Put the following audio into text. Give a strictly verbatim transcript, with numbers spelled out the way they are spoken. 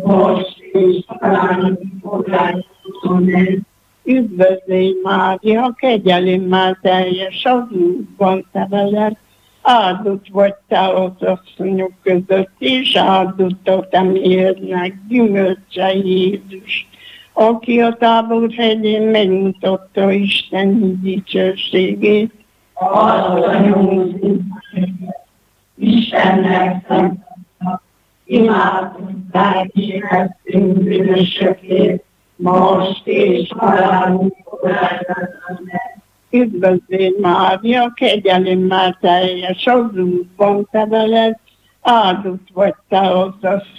most is talán fogány. Üdvözlégy Mária, kegyelemmel teljes, az Úrban te veled, áldott vagy te az asszonyok között, és áldott a te méhednek gyümölcse Jézus, aki a Tábor hegyén megmutatta Isten dicsőségét. Asszonyunk, Istennek szentnek, imádották érezzünk bűnösökért, most és halálunkor. Üdvözlégy Mária, kegyelemmel teljes, az Úrban te veled, áldott vagy te az